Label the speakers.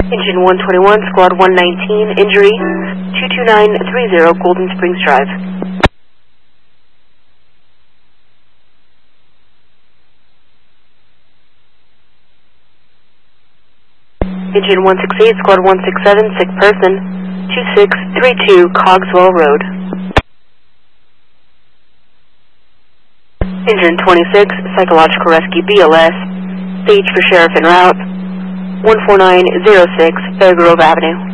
Speaker 1: Engine 121, Squad 119, injury 22930 Golden Springs Drive. Engine 168, Squad 167, sick person 2632 Cogswell Road. Engine 26, psychological rescue BLS, stage for sheriff en route 14906 Fair Grove Avenue.